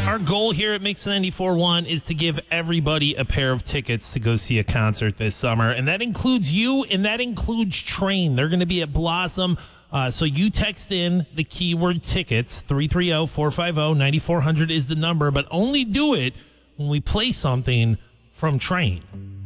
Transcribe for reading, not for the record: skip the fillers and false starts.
Our goal here at Mix 94.1 is to give everybody a pair of tickets to go see a concert this summer. And that includes you, and that includes Train. They're going to be at Blossom. So you text in the keyword tickets. 330-450-9400 is the number, but only do it when we play something from Train.